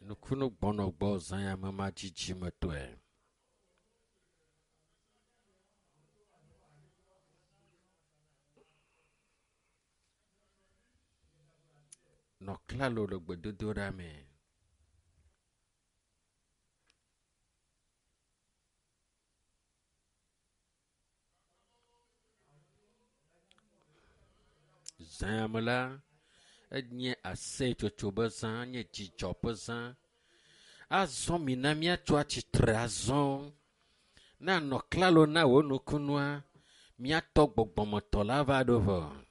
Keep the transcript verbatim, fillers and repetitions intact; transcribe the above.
Nukunu bono bo zanya mama chichi matwe. No klalo lo gbedodo rame. Zanya mala. Nye ase chochoba zan, nye chichopa zan. Azon minamia chwa chitre azon. Na no klalo na wo nukunwa. Mia tok bokbomoto la va dovo.